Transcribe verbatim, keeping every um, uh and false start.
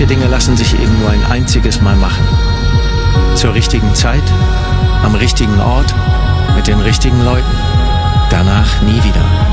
manche Dinge lassen sich eben nur ein einziges Mal machen. Zur richtigen Zeit, am richtigen Ort, mit den richtigen Leuten. Danach nie wieder.